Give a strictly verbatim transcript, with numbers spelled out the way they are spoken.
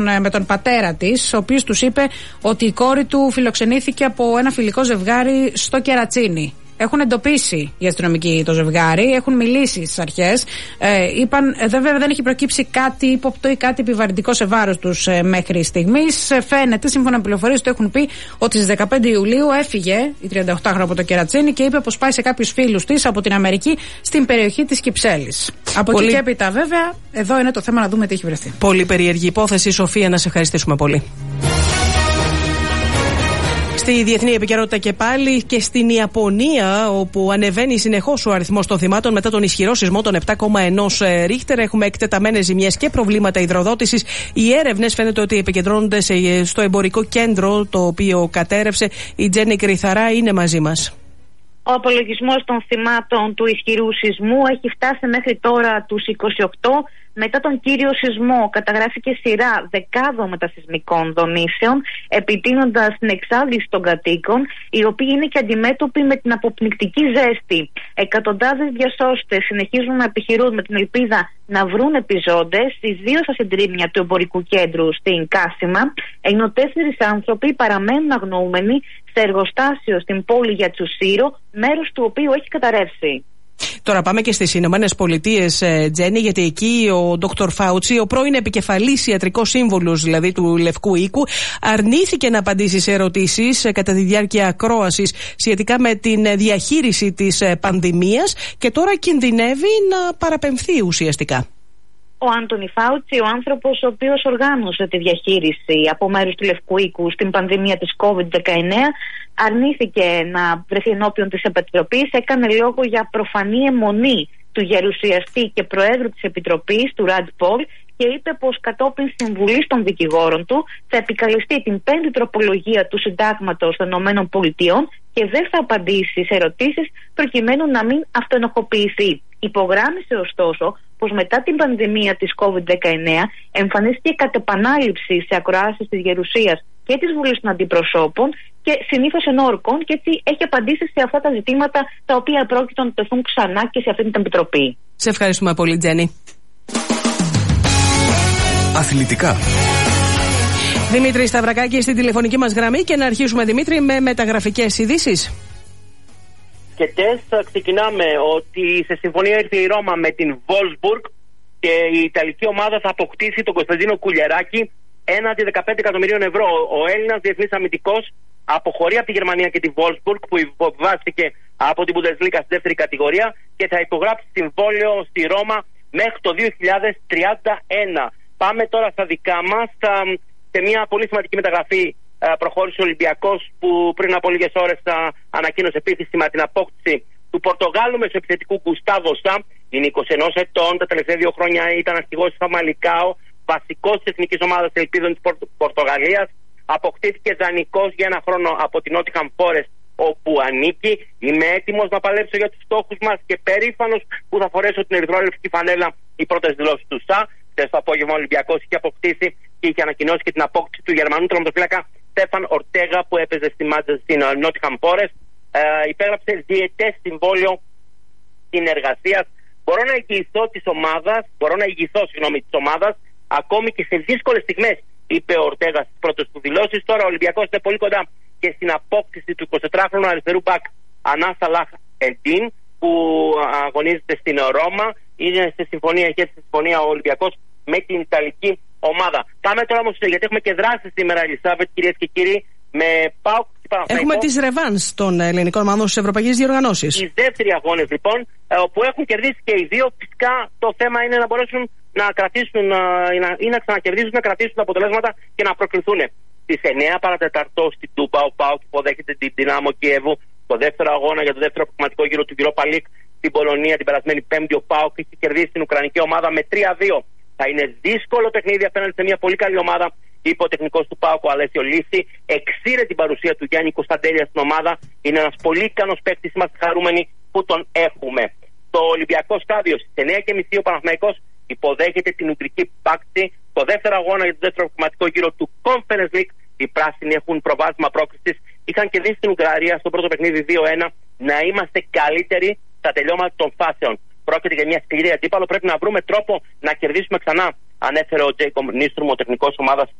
με τον πατέρα της, ο οποίος τους είπε ότι η κόρη του φιλοξενήθηκε από ένα φιλικό ζευγάρι στο Κερατσίνι. Έχουν εντοπίσει οι αστυνομικοί το ζευγάρι, έχουν μιλήσει στις αρχές. Ε, είπαν, ε, βέβαια δεν έχει προκύψει κάτι ύποπτο ή κάτι επιβαρυντικό σε βάρος τους ε, μέχρι στιγμής. Ε, φαίνεται, σύμφωνα με πληροφορίες, το έχουν πει ότι στις δεκαπέντε Ιουλίου έφυγε η τριανταοκτάχρονη από το Κερατσίνι και είπε πως πάει σε κάποιους φίλους της από την Αμερική στην περιοχή της Κυψέλης. Από πολύ... εκεί και έπειτα, βέβαια, εδώ είναι το θέμα να δούμε τι έχει βρεθεί. Πολύ περίεργη υπόθεση. Σοφία, να σε ευχαριστήσουμε πολύ. Στη διεθνή επικαιρότητα και πάλι και στην Ιαπωνία, όπου ανεβαίνει συνεχώς ο αριθμός των θυμάτων μετά τον ισχυρό σεισμό των επτά κόμμα ένα Ρίχτερ. Έχουμε εκτεταμένες ζημιές και προβλήματα υδροδότησης. Οι έρευνες φαίνεται ότι επικεντρώνονται στο εμπορικό κέντρο το οποίο κατέρευσε. Η Τζέννη Κρυθαρά είναι μαζί μας. Ο απολογισμός των θυμάτων του ισχυρού σεισμού έχει φτάσει μέχρι τώρα τους είκοσι οκτώ. Μετά τον κύριο σεισμό καταγράφηκε σειρά δεκάδων μετασεισμικών δονήσεων, επιτείνοντας την εξάντληση των κατοίκων, οι οποίοι είναι και αντιμέτωποι με την αποπνικτική ζέστη. Εκατοντάδες διασώστες συνεχίζουν να επιχειρούν με την ελπίδα να βρουν επιζώντες, ιδίως στα συντρίμμια του εμπορικού κέντρου στην Κάσιμα, ενώ τέσσερις άνθρωποι παραμένουν αγνοούμενοι σε εργοστάσιο στην πόλη Γιατσουσίρο, μέρος του οποίου έχει καταρρεύσει. Τώρα πάμε και στις Ηνωμένες Πολιτείες, Τζέννη, γιατί εκεί ο Ντόκτορ Φάουτσι, ο πρώην επικεφαλής ιατρικός σύμβουλος δηλαδή του Λευκού Οίκου, αρνήθηκε να απαντήσει σε ερωτήσεις κατά τη διάρκεια ακρόασης σχετικά με την διαχείριση της πανδημίας και τώρα κινδυνεύει να παραπεμφθεί ουσιαστικά. Ο Άντονι Φάουτσι, ο άνθρωπος ο οποίος οργάνωσε τη διαχείριση από μέρους του Λευκού Οίκου στην πανδημία της κόβιντ δεκαεννέα, αρνήθηκε να βρεθεί ενώπιον της Επιτροπής, έκανε λόγο για προφανή αιμονή του γερουσιαστή και προέδρου της Επιτροπής, του Ραντ Πολ, και είπε πως κατόπιν συμβουλής των δικηγόρων του θα επικαλεστεί την πέμπτη τροπολογία του συντάγματος των ΗΠΑ και δεν θα απαντήσει σε ερωτήσεις προκειμένου να μην αυτοενοχοποιηθεί. Υπογράμμισε ωστόσο πως μετά την πανδημία της κόβιντ δεκαεννέα εμφανίστηκε κατ' επανάληψη σε ακροάσεις της Γερουσίας και της Βουλής των Αντιπροσώπων και συνήθως ενόρκων, και έτσι έχει απαντήσει σε αυτά τα ζητήματα τα οποία πρόκειται να τεθούν ξανά και σε αυτή την επιτροπή. Σε ευχαριστούμε πολύ, Τζέννη. Αθλητικά. Δημήτρη Σταυρακάκη στην τηλεφωνική μας γραμμή και να αρχίσουμε, Δημήτρη, με μεταγραφικές ειδήσεις. Και τεστ, ξεκινάμε ότι σε συμφωνία ήρθε η Ρώμα με την Wolfsburg και η Ιταλική ομάδα θα αποκτήσει τον Κωνσταντίνο Κουλιεράκη έναντι δεκαπέντε εκατομμυρίων ευρώ. Ο Έλληνας διεθνής αμυντικός αποχωρεί από τη Γερμανία και τη Wolfsburg που υποβιβάστηκε από την Bundesliga στη δεύτερη κατηγορία και θα υπογράψει συμβόλαιο στη Ρώμα μέχρι το δύο χιλιάδες τριάντα ένα. Πάμε τώρα στα δικά μας. Σε μια πολύ σημαντική μεταγραφή προχώρησε ο Ολυμπιακός, που πριν από λίγες ώρες ανακοίνωσε επίσημα την απόκτηση του Πορτογάλου μεσοεπιθετικού Γκουστάβο Σα. Είναι είκοσι ένα ετών, τα τελευταία δύο χρόνια ήταν αρχηγός της Φαμαλικάο, βασικός της εθνικής ομάδας ελπίδων της Πορτογαλίας. Αποκτήθηκε δανεικός για ένα χρόνο από την Νότιχαμ Φόρεστ, όπου ανήκει. Είμαι έτοιμος να παλέψω για τους στόχους μας και περήφανος που θα φορέσω την ερυθρόλευκη φανέλα. Οι πρώτες δηλώσεις του Σα. Χθες το απόγευμα ο Ολυμπιακός είχε αποκτήσει και είχε ανακοινώσει και την απόκτηση του Γερμανού τερματοφύλακα Στέφαν Ορτέγα, που έπαιζε στη Μάντζεστερ στην Νότιχαμ Φόρεστ. Ε, υπέγραψε διετές συμβόλαιο συνεργασίας. Μπορώ να εγγυηθώ της ομάδας, μπορώ να ηγηθώ συγγνώμη της ομάδας, ακόμη και σε δύσκολες στιγμές, είπε ο Ορτέγα στις πρώτες του δηλώσεις. Τώρα ο Ολυμπιακός είναι πολύ κοντά και στην απόκτηση του εικοσιτετράχρονου αριστερού μπακ Ανάσα Λαχ Εντίν, που αγωνίζεται στην Ρώμα. Είναι σε συμφωνία, έχει έρθει σε συμφωνία ο Ολυμπιακός με την Ιταλική ομάδα. Πάμε τώρα όμως, γιατί έχουμε και δράση σήμερα, Ελισάβετ, κυρίες και κύριοι, με ΠΑΟΚ και Παναθηναϊκό. Έχουμε τις ρεβάνς των ελληνικών ομάδων στις ευρωπαϊκές διοργανώσεις. Οι δεύτεροι αγώνες λοιπόν, που έχουν κερδίσει και οι δύο. Φυσικά το θέμα είναι να μπορέσουν να κρατήσουν ή να ξανακερδίσουν, να κρατήσουν τα αποτελέσματα και να προκριθούν. Στις εννέα παρατεταρτό στην Τούμπα ο ΠΑΟΚ υποδέχεται την Δυνάμο Κιέβου. Το δεύτερο αγώνα για το δεύτερο προγραμματικό γύρο του Europa League στην Πολωνία την περασμένη Πέμπτη, ο ΠΑΟΚ έχει κερδίσει την Ουκρανική ομάδα με τρία δύο. Θα είναι δύσκολο παιχνίδι απέναντι σε μια πολύ καλή ομάδα. Είπε ο τεχνικός του ΠΑΟΚ, ο Αλέσιο Λύση. Εξήρε την παρουσία του Γιάννη Κωνσταντέλια στην ομάδα. Είναι ένας πολύ ικανός παίκτης. Είμαστε χαρούμενοι που τον έχουμε. Το Ολυμπιακό στάδιο στις εννέα και μισή ο Παναθηναϊκός υποδέχεται την Ουγγρική Πάξη. Το δεύτερο αγώνα για το δεύτερο προγραμματικό γύρο του Conference League. Οι πράσινοι έχουν προβάδισμα πρόκρισης. Είχαν κερδίσει την Ουγγαρία στο πρώτο παιχνίδι δύο ένα. Να είμαστε καλύτεροι στα τελειώματα των φάσεων. πρόκειται για μια σκληρή αντίπαλο. Πρέπει να βρούμε τρόπο να κερδίσουμε ξανά, ανέφερε ο Τζέικομ Νίστρουμ, ο τεχνικός ομάδας